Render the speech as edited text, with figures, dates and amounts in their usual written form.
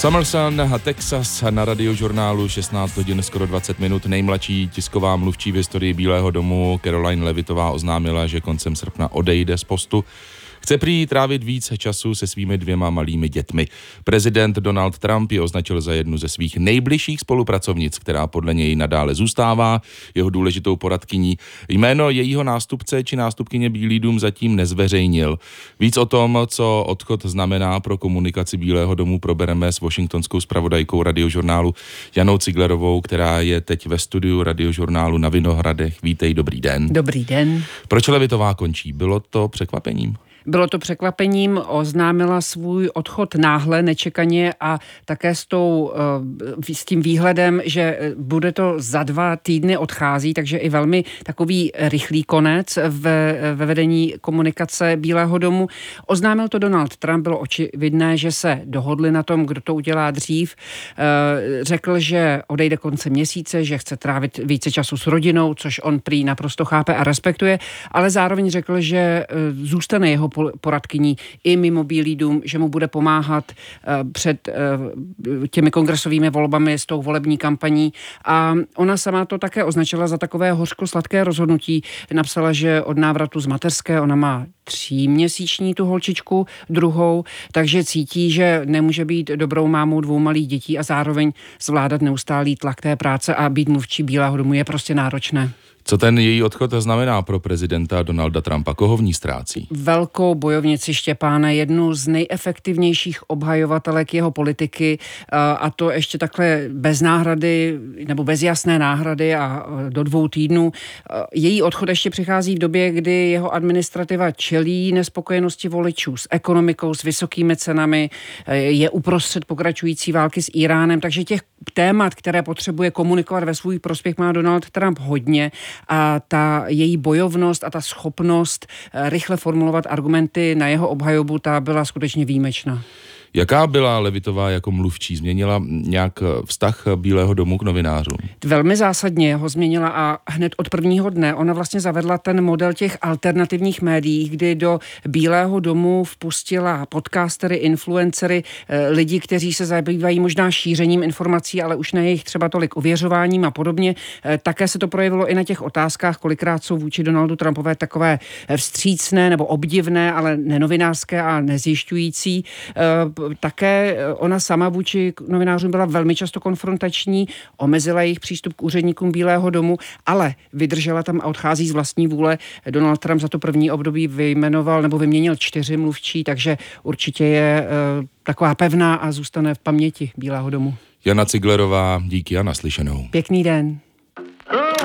Summerson a Texas na Radiožurnálu, 16 hodin skoro 20 minut. Nejmladší tisková mluvčí v historii Bílého domu Caroline Leavitová oznámila, že koncem srpna odejde z postu. Chce prý trávit víc času se svými 2 malými dětmi. Prezident Donald Trump ji označil za jednu ze svých nejbližších spolupracovnic, která podle něj nadále zůstává jeho důležitou poradkyní. Jméno jejího nástupce či nástupkyně Bílý dům zatím nezveřejnil. Víc o tom, co odchod znamená pro komunikaci Bílého domu, probereme s washingtonskou zpravodajkou Radiožurnálu Janou Ciglerovou, která je teď ve studiu Radiožurnálu na Vinohradech. Vítej, dobrý den. Dobrý den. Proč Leavitová končí? Bylo to překvapením? Bylo to překvapením, oznámila svůj odchod náhle, nečekaně a také s tím výhledem, že bude to za 2 týdny odchází, takže i velmi takový rychlý konec ve vedení komunikace Bílého domu. Oznámil to Donald Trump, bylo očividné, že se dohodli na tom, kdo to udělá dřív. Řekl, že odejde koncem měsíce, že chce trávit více času s rodinou, což on prý naprosto chápe a respektuje, ale zároveň řekl, že zůstane jeho poradkyní i mimo Bílý dům, že mu bude pomáhat před těmi kongresovými volbami s tou volební kampaní. A ona sama to také označila za takové hořko-sladké rozhodnutí. Napsala, že od návratu z mateřské, ona má 3měsíční tu holčičku, druhou, takže cítí, že nemůže být dobrou mámou 2 malých dětí a zároveň zvládat neustálý tlak té práce a být mluvčí Bílého domu je prostě náročné. Co ten její odchod znamená pro prezidenta Donalda Trumpa? Koho v ní ztrácí? Velkou bojovnici Štěpáne, jednu z nejefektivnějších obhajovatelek jeho politiky a to ještě takhle bez náhrady nebo bez jasné náhrady a do 2 týdnů. Její odchod ještě přichází v době, kdy jeho administrativa čelí nespokojenosti voličů s ekonomikou, s vysokými cenami, je uprostřed pokračující války s Íránem, takže těch témat, které potřebuje komunikovat ve svůj prospěch, má Donald Trump hodně a ta její bojovnost a ta schopnost rychle formulovat argumenty na jeho obhajobu, ta byla skutečně výjimečná. Jaká byla Leavitová jako mluvčí? Změnila nějak vztah Bílého domu k novinářům? Velmi zásadně ho změnila a hned od prvního dne ona vlastně zavedla ten model těch alternativních médií, kdy do Bílého domu vpustila podcastery, influencery, lidi, kteří se zabývají možná šířením informací, ale už ne jejich třeba tolik ověřováním a podobně. Také se to projevilo i na těch otázkách, kolikrát jsou vůči Donaldu Trumpové takové vstřícné nebo obdivné, ale nenovinářské a nezjišťující. Také ona sama vůči novinářům byla velmi často konfrontační, omezila jejich přístup k úředníkům Bílého domu, ale vydržela tam a odchází z vlastní vůle. Donald Trump za to první období vyjmenoval nebo vyměnil 4 mluvčí, takže určitě je taková pevná a zůstane v paměti Bílého domu. Jana Ciglerová, díky a naslyšenou. Pěkný den.